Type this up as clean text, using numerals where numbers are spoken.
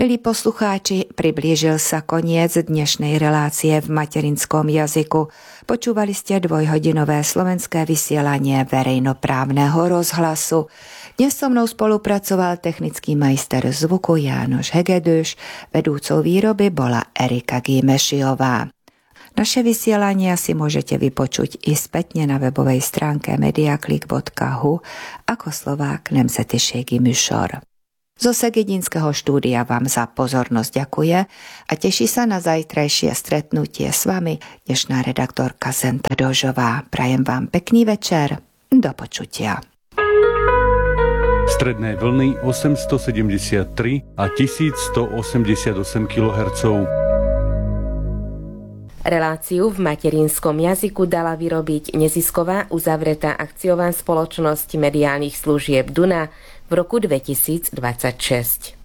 Milí poslucháči, priblížil sa koniec dnešnej relácie v materinskom jazyku. Počúvali ste dvojhodinové slovenské vysielanie verejnoprávneho rozhlasu. Dnes so mnou spolupracoval technický majster zvuku Jánoš Hegedúš, vedúcou výroby bola Erika Gímešiová. Naše vysielania si môžete vypočuť i spätne na webovej stránke mediaklik.hu ako Slovák nemzetiségi műsor. Zo Segedinského štúdia vám za pozornosť ďakuje a teší sa na zajtrajšie stretnutie s vami dnešná redaktorka Zenta Dožová. Prajem vám pekný večer. Do počutia. Stredné vlny 873 a 1188 kHz. Reláciu v materinskom jazyku dala vyrobiť nezisková uzavretá akciová spoločnosť mediálnych služieb Duna v roku 2026.